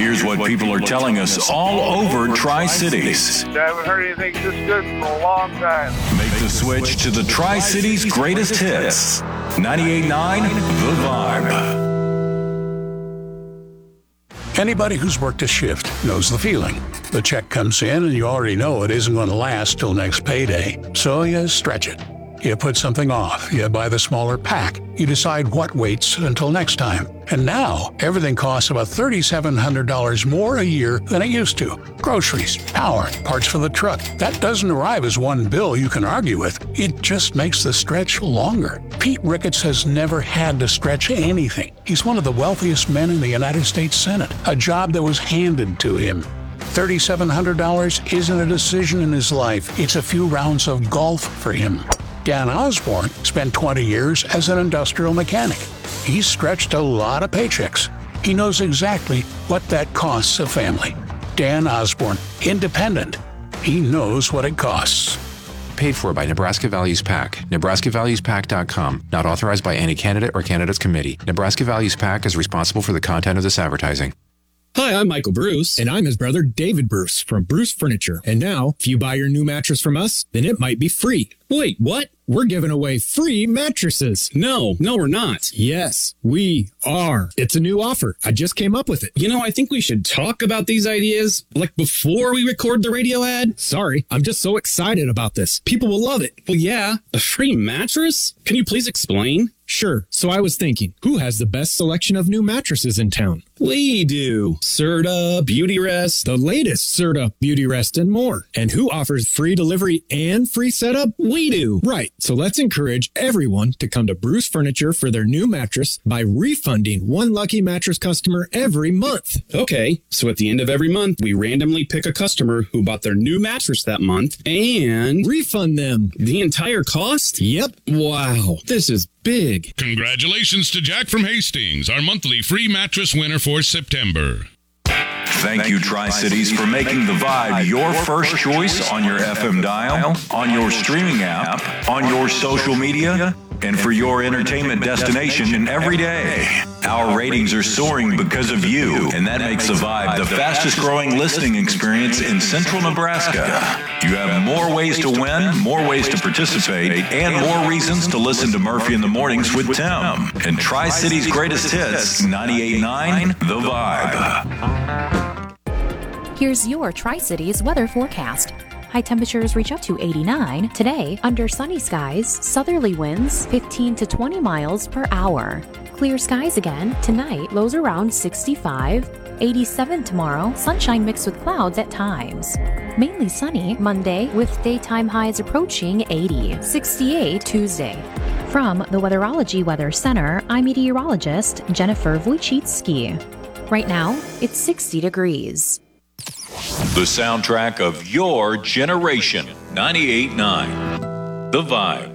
Here's what people are telling us all over Tri-Cities. I haven't heard anything this good for a long time. Make the switch to the Tri-Cities greatest hits. 98.9 The Vibe. Anybody who's worked a shift knows the feeling. The check comes in and you already know it isn't going to last till next payday. So you stretch it. You put something off. You buy the smaller pack. You decide what waits until next time. And now, everything costs about $3,700 more a year than it used to. Groceries, power, parts for the truck. That doesn't arrive as one bill you can argue with. It just makes the stretch longer. Pete Ricketts has never had to stretch anything. He's one of the wealthiest men in the United States Senate, a job that was handed to him. $3,700 isn't a decision in his life. It's a few rounds of golf for him. Dan Osborne spent 20 years as an industrial mechanic. He's stretched a lot of paychecks. He knows exactly what that costs a family. Dan Osborne, independent. He knows what it costs. Paid for by Nebraska Values PAC. NebraskaValuesPAC.com. Not authorized by any candidate or candidates committee. Nebraska Values PAC is responsible for the content of this advertising. Hi, I'm Michael Bruce. And I'm his brother, David Bruce, from Bruce Furniture. And now, if you buy your new mattress from us, then it might be free. Wait, what? We're giving away free mattresses. No, we're not. Yes, we are. It's a new offer. I just came up with it. You know, I think we should talk about these ideas, like before we record the radio ad. Sorry, I'm just so excited about this. People will love it. Well, yeah, a free mattress? Can you please explain? Sure. So I was thinking, who has the best selection of new mattresses in town? We do. Serta, Beautyrest, the latest Serta, Beautyrest, and more. And who offers free delivery and free setup? We do. Right. So let's encourage everyone to come to Bruce Furniture for their new mattress by refunding one lucky mattress customer every month. Okay. So at the end of every month, we randomly pick a customer who bought their new mattress that month and refund them the entire cost? Yep. Wow. This is big. Congratulations to Jack from Hastings, our monthly free mattress winner for September. Thank you, Tri-Cities, for making The Vibe your first choice on your FM dial, on your streaming app, on your social media, and for your entertainment destination every day. Our ratings are soaring because of you, and that makes The Vibe the fastest growing listening experience in central Nebraska. You have more ways to win, more ways to participate, and more reasons to listen to Murphy in the Mornings with Tim. And Tri-Cities Greatest Hits, 98.9 The Vibe. Here's your Tri-Cities weather forecast. High temperatures reach up to 89. Today, under sunny skies, southerly winds 15 to 20 miles per hour. Clear skies again. Tonight, lows around 65. 87 tomorrow, sunshine mixed with clouds at times. Mainly sunny Monday with daytime highs approaching 80. 68 Tuesday. From the Weatherology Weather Center, I'm meteorologist Jennifer Wojcicki. Right now, it's 60 degrees. The soundtrack of your generation, 98.9 The Vibe.